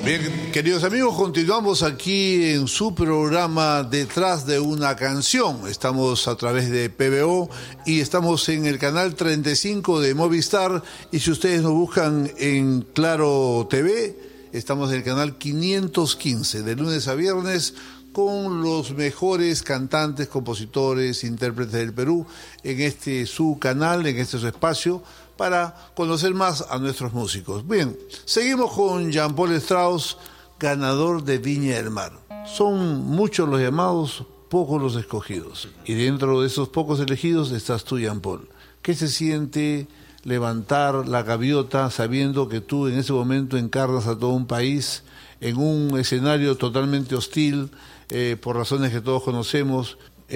Bien, queridos amigos, continuamos aquí en su programa Detrás de una canción. Estamos a través de PBO y estamos en el canal 35 de Movistar. Y si ustedes nos buscan en Claro TV, estamos en el canal 515, de lunes a viernes, con los mejores cantantes, compositores, intérpretes del Perú, en este su canal, en este su espacio, para conocer más a nuestros músicos. Bien, seguimos con Jean-Paul Strauss, ganador de Viña del Mar. Son muchos los llamados, pocos los escogidos. Y dentro de esos pocos elegidos estás tú, Jean-Paul. ¿Qué se siente levantar la gaviota sabiendo que tú en ese momento encarnas a todo un país en un escenario totalmente hostil, por razones que todos conocemos?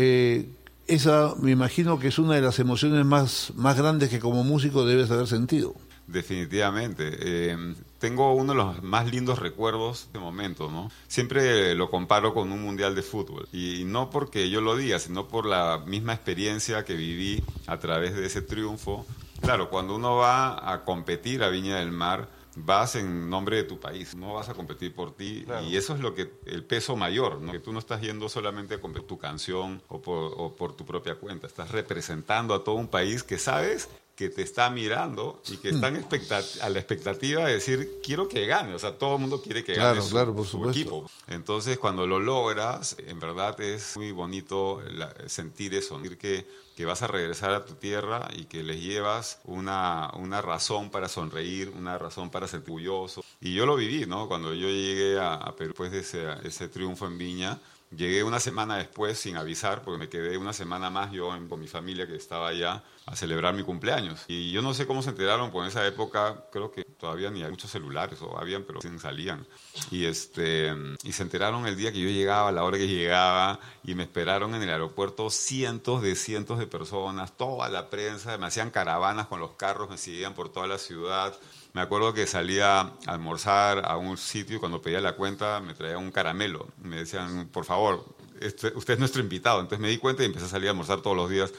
Esa, me imagino que es una de las emociones más grandes que como músico debes haber sentido. Definitivamente. Tengo uno de los más lindos recuerdos de momento, ¿no? Siempre lo comparo con un mundial de fútbol. Y no porque yo lo diga, sino por la misma experiencia que viví a través de ese triunfo. Claro, cuando uno va a competir a Viña del Mar, vas en nombre de tu país, no vas a competir por ti, claro. Y eso es lo que el peso mayor, ¿no? Que tú no estás yendo solamente a competir tu canción o por tu propia cuenta, estás representando a todo un país que sabes que te está mirando y que están a la expectativa de decir, quiero que gane. O sea, todo el mundo quiere que gane su equipo. Entonces, cuando lo logras, en verdad es muy bonito sentir eso, sentir que vas a regresar a tu tierra y que les llevas una razón para sonreír, una razón para sentir orgulloso. Y yo lo viví, ¿no? Cuando yo llegué a Perú, después de ese triunfo en Viña, llegué una semana después sin avisar, porque me quedé una semana más yo con mi familia que estaba allá a celebrar mi cumpleaños. Y yo no sé cómo se enteraron, porque en esa época creo que todavía ni hay muchos celulares, o habían, pero salían. Y se enteraron el día que yo llegaba, a la hora que llegaba, y me esperaron en el aeropuerto cientos de personas, toda la prensa, me hacían caravanas con los carros, me seguían por toda la ciudad. Me acuerdo que salía a almorzar a un sitio y cuando pedía la cuenta me traían un caramelo. Me decían, por favor, usted es nuestro invitado. Entonces me di cuenta y empecé a salir a almorzar todos los días.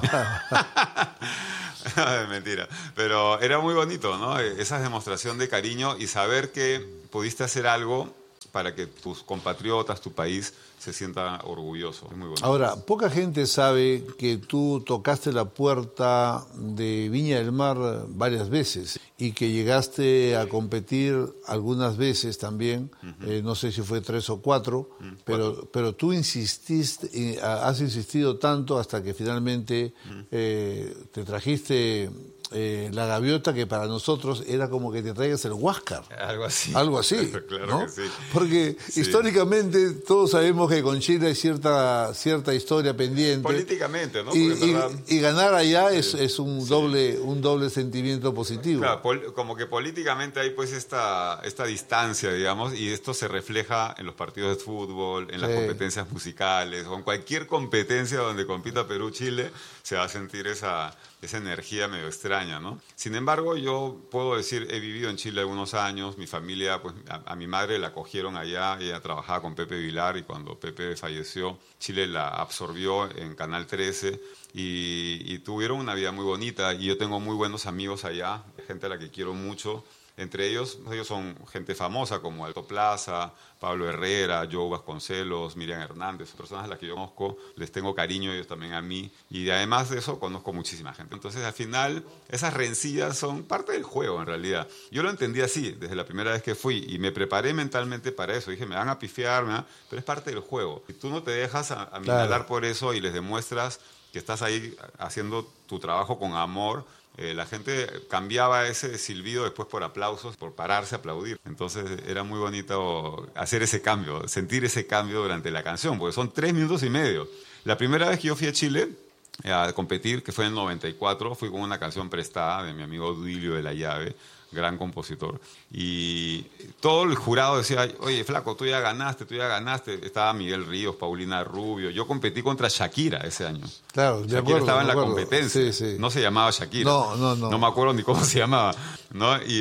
Mentira. Pero era muy bonito, ¿no? Esa demostración de cariño y saber que pudiste hacer algo para que tus compatriotas, tu país, se sienta orgulloso. Es muy bonito. Ahora, poca gente sabe que tú tocaste la puerta de Viña del Mar varias veces y que llegaste a competir algunas veces también, no sé si fue 3 o 4, pero tú insististe, has insistido tanto hasta que finalmente te trajiste la gaviota, que para nosotros era como que te traigas el Huáscar. Algo así. Algo así, claro, ¿no? Que sí. Porque sí, históricamente todos sabemos que con Chile hay cierta historia pendiente. Políticamente, ¿no? Y ganar allá es un doble sentimiento positivo. Claro, como que políticamente hay pues esta distancia, digamos, y esto se refleja en los partidos de fútbol, en las competencias musicales, o en cualquier competencia donde compita Perú-Chile, se va a sentir esa energía medio extraña, ¿no? Sin embargo, yo puedo decir, he vivido en Chile algunos años, mi familia, pues a mi madre la acogieron allá, ella trabajaba con Pepe Vilar y cuando Pepe falleció, Chile la absorbió en Canal 13 y tuvieron una vida muy bonita y yo tengo muy buenos amigos allá, gente a la que quiero mucho. Entre ellos son gente famosa como Alto Plaza, Pablo Herrera, Joe Vasconcelos, Miriam Hernández, personas a las que yo conozco, les tengo cariño, ellos también a mí, y además de eso conozco muchísima gente. Entonces al final esas rencillas son parte del juego en realidad. Yo lo entendí así desde la primera vez que fui y me preparé mentalmente para eso. Dije, me van a pifiar, pero es parte del juego. Si tú no te dejas amilalar por eso y les demuestras que estás ahí haciendo tu trabajo con amor, la gente cambiaba ese silbido después por aplausos, por pararse a aplaudir. Entonces era muy bonito hacer ese cambio, sentir ese cambio durante la canción, porque son 3 minutos y medio. La primera vez que yo fui a Chile a competir, que fue en el 94, fui con una canción prestada de mi amigo Duilio de la Llave, gran compositor, y todo el jurado decía, oye, flaco, tú ya ganaste, estaba Miguel Ríos, Paulina Rubio, yo competí contra Shakira ese año. Claro, Shakira estaba en la competencia, sí. No se llamaba Shakira, no me acuerdo ni cómo se llamaba, ¿no? Y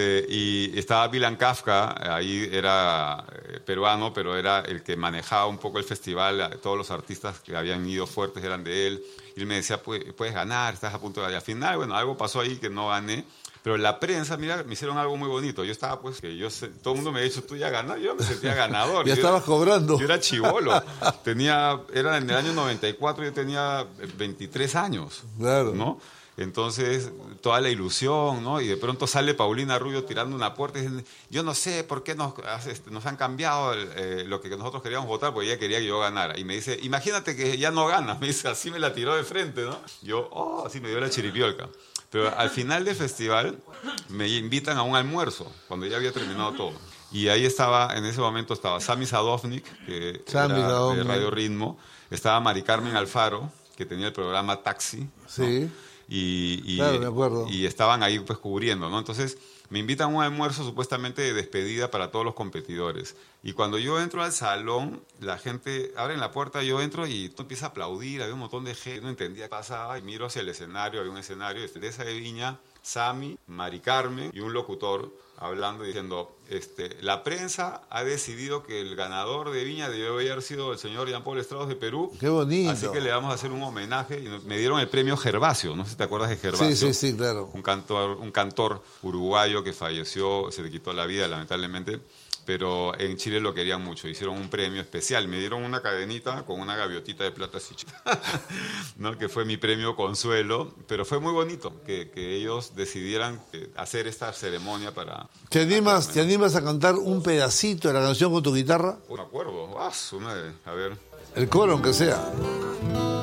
estaba Milan Kafka, ahí era peruano, pero era el que manejaba un poco el festival, todos los artistas que habían ido fuertes eran de él, y él me decía, puedes ganar, estás a punto de ganar. Al final, bueno, algo pasó ahí que no gané, Pero la prensa, mira, me hicieron algo muy bonito. Yo estaba, pues, todo el mundo me ha dicho, tú ya ganas. Yo me sentía ganador. Ya estabas cobrando. Yo era chibolo. Era en el año 94, yo tenía 23 años. Claro. ¿No? Entonces, toda la ilusión, ¿no? Y de pronto sale Paulina Rubio tirando una puerta y diciendo, yo no sé por qué nos han cambiado lo que nosotros queríamos votar, porque ella quería que yo ganara. Y me dice, imagínate que ya no ganas. Me dice, así me la tiró de frente, ¿no? Yo, así me dio la chiripiolca. Pero al final del festival me invitan a un almuerzo, cuando ya había terminado todo. Y ahí en ese momento estaba Sami Sadovnik, que era de Radio Ritmo. Estaba Mari Carmen Alfaro, que tenía el programa Taxi. ¿No? Sí. Claro, me acuerdo. Y estaban ahí pues cubriendo, ¿no? Entonces me invitan a un almuerzo supuestamente de despedida para todos los competidores. Y cuando yo entro al salón, la gente abre la puerta, yo entro y todo empieza a aplaudir, había un montón de gente, no entendía qué pasaba, y miro hacia el escenario, había un escenario de Teresa de Viña, Sami, Mari Carmen y un locutor hablando y diciendo, la prensa ha decidido que el ganador de Viña debió haber sido el señor Jean Paul Estrados de Perú. ¡Qué bonito! Así que le vamos a hacer un homenaje. Y me dieron el premio Gervasio, no sé si te acuerdas de Gervasio. Sí, claro. Un cantor uruguayo que falleció, se le quitó la vida lamentablemente, pero en Chile lo querían mucho, hicieron un premio especial, me dieron una cadenita con una gaviotita de plata así, ¿no? Que fue mi premio consuelo, pero fue muy bonito que ellos decidieran hacer esta ceremonia para... ¿Te animas a cantar un pedacito de la canción con tu guitarra? No me acuerdo, su madre, a ver. El coro, aunque sea.